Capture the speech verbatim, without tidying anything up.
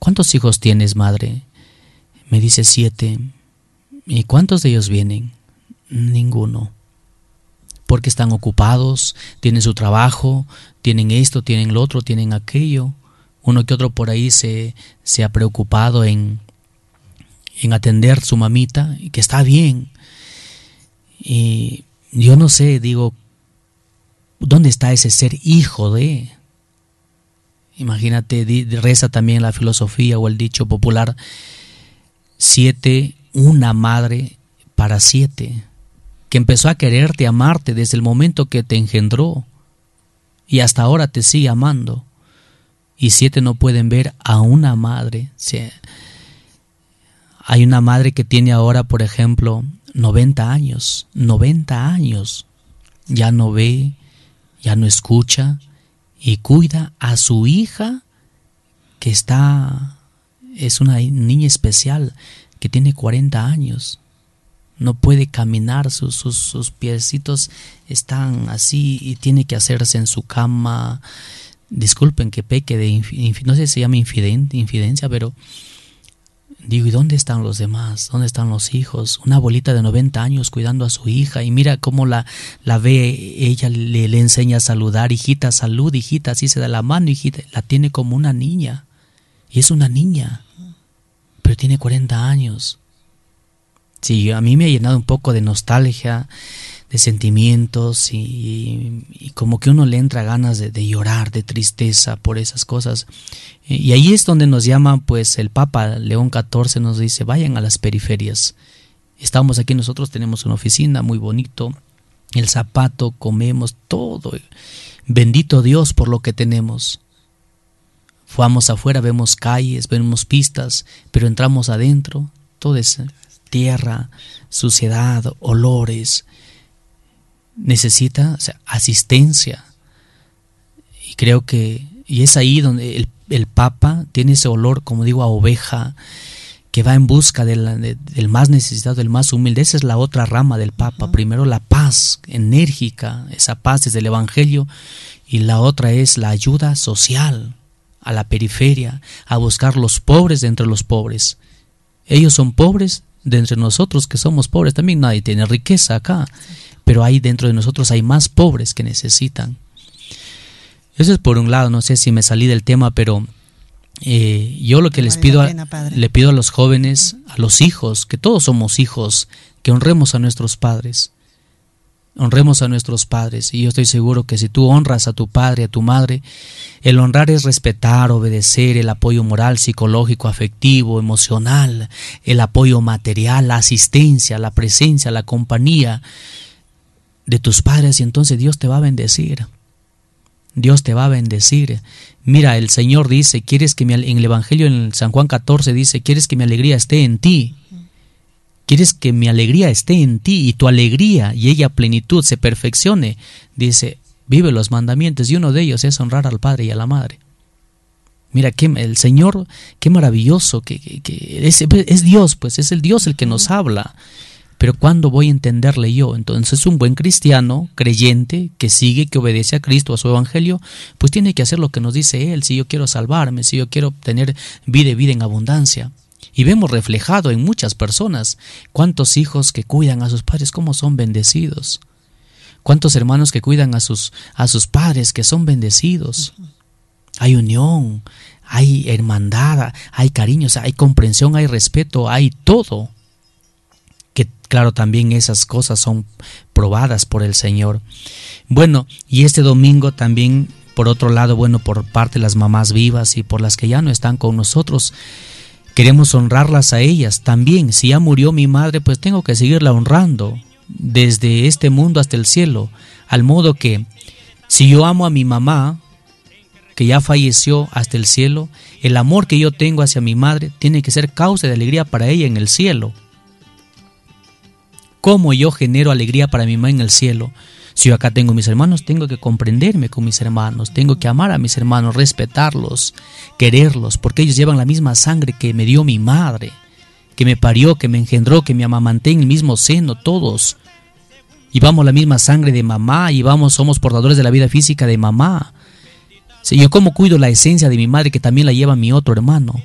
¿cuántos hijos tienes, madre? Me dice, siete. ¿Y cuántos de ellos vienen? Ninguno. Porque están ocupados, tienen su trabajo, tienen esto, tienen lo otro, tienen aquello. Uno que otro por ahí se, se ha preocupado en, en atender su mamita, que está bien. Y yo no sé, digo, ¿dónde está ese ser hijo de? Imagínate, reza también la filosofía o el dicho popular, siete, una madre para siete, que empezó a quererte, amarte desde el momento que te engendró y hasta ahora te sigue amando. Y siete no pueden ver a una madre. Sí. Hay una madre que tiene ahora, por ejemplo, noventa años, noventa años, ya no ve, ya no escucha y cuida a su hija que está, es una niña especial que tiene cuarenta años, no puede caminar, sus, sus, sus piecitos están así y tiene que hacerse en su cama. Disculpen que peque de, inf- no sé si se llama infiden- infidencia, pero digo, ¿y dónde están los demás? ¿Dónde están los hijos? Una abuelita de noventa años cuidando a su hija y mira cómo la, la ve, ella le, le enseña a saludar, hijita, salud, hijita, así se da la mano, hijita, la tiene como una niña. Y es una niña, pero tiene cuarenta años. Sí, a mí me ha llenado un poco de nostalgia, de sentimientos y, y como que uno le entra ganas de, de llorar, de tristeza por esas cosas. Y ahí es donde nos llama, pues el Papa León catorce nos dice, vayan a las periferias. Estamos aquí, nosotros tenemos una oficina muy bonito, el zapato, comemos todo. Bendito Dios por lo que tenemos. Vamos afuera, vemos calles, vemos pistas, pero entramos adentro, todo es tierra, suciedad, olores. Necesita, o sea, asistencia. Y creo que, y es ahí donde el, el Papa tiene ese olor, como digo, a oveja, que va en busca de la, de, del más necesitado, del más humilde. Esa es la otra rama del Papa. Primero la paz enérgica, esa paz desde el Evangelio, y la otra es la ayuda social a la periferia, a buscar los pobres de entre los pobres. Ellos son pobres de entre nosotros que somos pobres. También nadie tiene riqueza acá, pero ahí dentro de nosotros hay más pobres que necesitan. Eso es por un lado. No sé si me salí del tema, pero eh, yo lo que les pido a, le pido a los jóvenes, a los hijos, que todos somos hijos, que honremos a nuestros padres. Honremos a nuestros padres, y yo estoy seguro que si tú honras a tu padre, a tu madre, el honrar es respetar, obedecer, el apoyo moral, psicológico, afectivo, emocional, el apoyo material, la asistencia, la presencia, la compañía de tus padres, y entonces Dios te va a bendecir. Dios te va a bendecir. Mira, el Señor dice, quieres que mi, en el Evangelio, en San Juan catorce dice, quieres que mi alegría esté en ti. ¿Quieres que mi alegría esté en ti y tu alegría y ella plenitud se perfeccione? Dice, vive los mandamientos, y uno de ellos es honrar al Padre y a la Madre. Mira, que el Señor, qué maravilloso, que, que, que es, es Dios, pues es el Dios el que nos habla. Pero ¿cuándo voy a entenderle yo? Entonces un buen cristiano, creyente, que sigue, que obedece a Cristo, a su Evangelio, pues tiene que hacer lo que nos dice Él. Si yo quiero salvarme, si yo quiero tener vida y vida en abundancia. Y vemos reflejado en muchas personas cuántos hijos que cuidan a sus padres, cómo son bendecidos. Cuántos hermanos que cuidan a sus, a sus padres, que son bendecidos. Hay unión, hay hermandad, hay cariño, o sea, hay comprensión, hay respeto, hay todo. Que claro, también esas cosas son probadas por el Señor. Bueno, y este domingo también, por otro lado, bueno, por parte de las mamás vivas y por las que ya no están con nosotros, queremos honrarlas a ellas también. Si ya murió mi madre, pues tengo que seguirla honrando desde este mundo hasta el cielo. Al modo que, si yo amo a mi mamá, que ya falleció, hasta el cielo, el amor que yo tengo hacia mi madre tiene que ser causa de alegría para ella en el cielo. ¿Cómo yo genero alegría para mi mamá en el cielo? Si yo acá tengo mis hermanos, tengo que comprenderme con mis hermanos, tengo que amar a mis hermanos, respetarlos, quererlos, porque ellos llevan la misma sangre que me dio mi madre, que me parió, que me engendró, que me amamanté en el mismo seno, todos. Llevamos la misma sangre de mamá, llevamos, somos portadores de la vida física de mamá. Si yo cómo cuido la esencia de mi madre, que también la lleva mi otro hermano.